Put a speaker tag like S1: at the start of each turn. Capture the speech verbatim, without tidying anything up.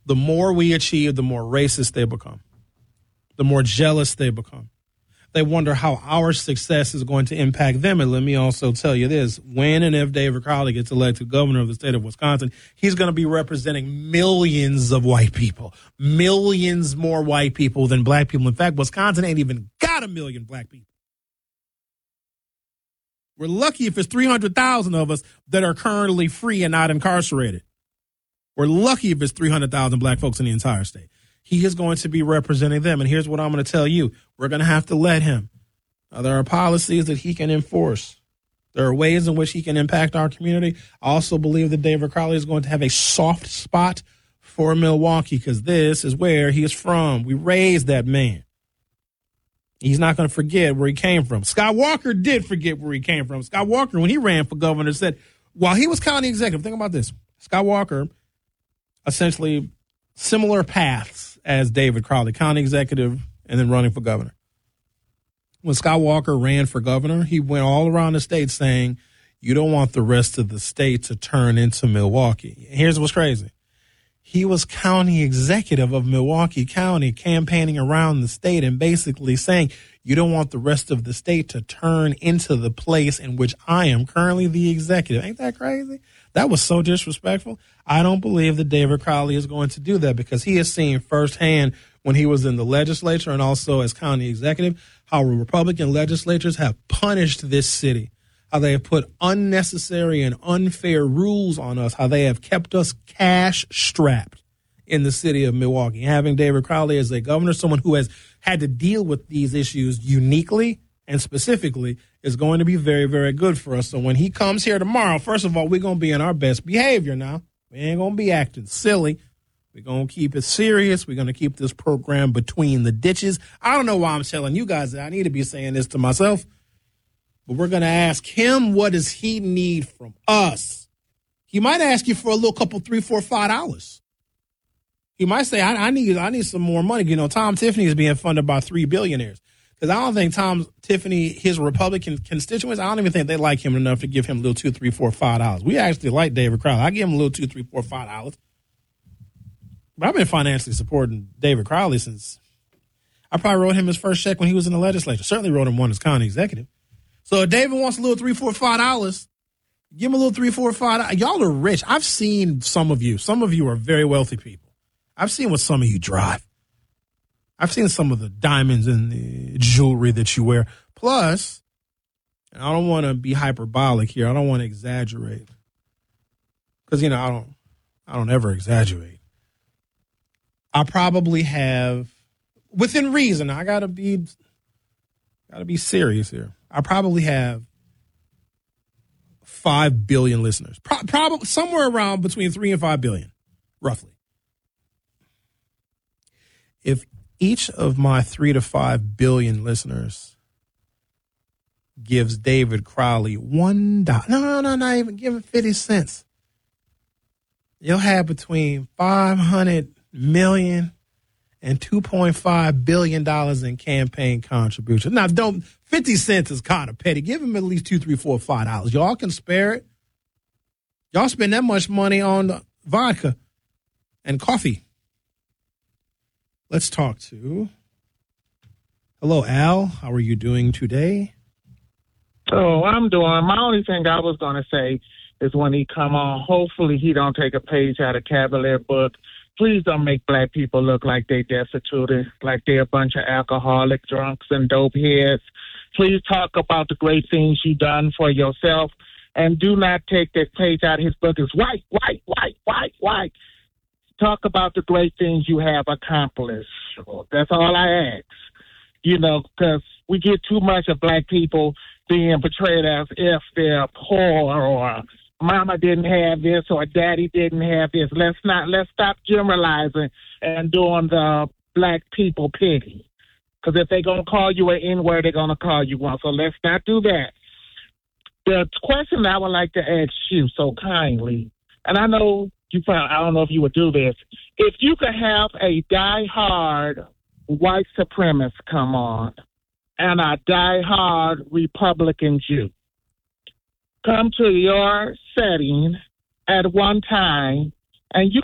S1: the more we achieve, the more racist they become, the more jealous they become. They wonder how our success is going to impact them. And let me also tell you this, when and if David Crowley gets elected governor of the state of Wisconsin, he's going to be representing millions of white people, millions more white people than black people. In fact, Wisconsin ain't even got a million black people. We're lucky if it's three hundred thousand of us that are currently free and not incarcerated. We're lucky if it's three hundred thousand black folks in the entire state. He is going to be representing them. And here's what I'm going to tell you. We're going to have to let him. Now, there are policies that he can enforce. There are ways in which he can impact our community. I also believe that David Crowley is going to have a soft spot for Milwaukee because this is where he is from. We raised that man. He's not going to forget where he came from. Scott Walker did forget where he came from. Scott Walker, when he ran for governor, said, while he was county executive, think about this. Scott Walker, essentially similar paths as David Crowley, county executive and then running for governor. When Scott Walker ran for governor, he went all around the state saying, you don't want the rest of the state to turn into Milwaukee. Here's what's crazy. He was county executive of Milwaukee County, campaigning around the state and basically saying, you don't want the rest of the state to turn into the place in which I am currently the executive. Ain't that crazy? That was so disrespectful. I don't believe that David Crowley is going to do that because he has seen firsthand when he was in the legislature and also as county executive how Republican legislatures have punished this city, how they have put unnecessary and unfair rules on us, how they have kept us cash strapped in the city of Milwaukee. Having David Crowley as a governor, someone who has had to deal with these issues uniquely and specifically, is going to be very, very good for us. So when he comes here tomorrow, first of all, we're going to be in our best behavior now. We ain't going to be acting silly. We're going to keep it serious. We're going to keep this program between the ditches. I don't know why I'm telling you guys that. I need to be saying this to myself. But we're going to ask him, what does he need from us? He might ask you for a little couple, three, four, five dollars. He might say, I, I need I need some more money. You know, Tom Tiffany is being funded by three billionaires. Because I don't think Tom Tiffany, his Republican constituents, I don't even think they like him enough to give him a little two, three, four, five dollars. We actually like David Crowley. I give him a little two, three, four, five dollars. But I've been financially supporting David Crowley since I probably wrote him his first check when he was in the legislature. Certainly wrote him one as county executive. So if David wants a little three, four, five dollars, give him a little three, four, five dollars. Y'all are rich. I've seen some of you. Some of you are very wealthy people. I've seen what some of you drive. I've seen some of the diamonds and the jewelry that you wear. Plus, and I don't want to be hyperbolic here. I don't want to exaggerate. Because, you know, I don't I don't ever exaggerate. I probably have, within reason, I gotta be gotta be serious here. I probably have five billion listeners. Pro- probably somewhere around between three and five billion, roughly. If each of my three to five billion listeners gives David Crowley one dollar. No, no, no, not even give him fifty cents. You'll have between five hundred million and two point five billion dollars in campaign contributions. Now, don't fifty cents is kind of petty. Give him at least two, three, four, five dollars. Y'all can spare it. Y'all spend that much money on vodka and coffee. Let's talk to. Hello, Al. How are you doing today?
S2: Oh, I'm doing. My only thing I was going to say is when he come on, hopefully he don't take a page out of Cavalier book. Please don't make black people look like they destitute, like they're a bunch of alcoholic drunks and dope heads. Please talk about the great things you've done for yourself, and do not take that page out of his book. It's white, white, white, white, white. Talk about the great things you have accomplished. That's all I ask. You know, because we get too much of black people being portrayed as if they're poor or mama didn't have this or daddy didn't have this. Let's not, let's stop generalizing and doing the black people pity. Because if they're going to call you an N-word, they're going to call you one. So let's not do that. The question I would like to ask you so kindly, and I know you found, I don't know if you would do this. If you could have a die-hard white supremacist come on and a die-hard Republican Jew come to your setting at one time, and you